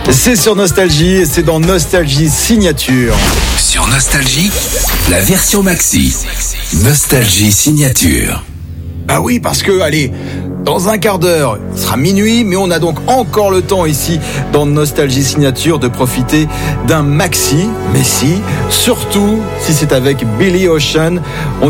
C'est sur Nostalgie et c'est dans Nostalgie Signature. Sur Nostalgie, la version maxi. Nostalgie Signature. Bah oui, parce que, allez, dans un quart d'heure, il sera minuit, mais on a donc encore le temps ici, dans Nostalgie Signature, de profiter d'un maxi, mais si, surtout si c'est avec Billy Ocean.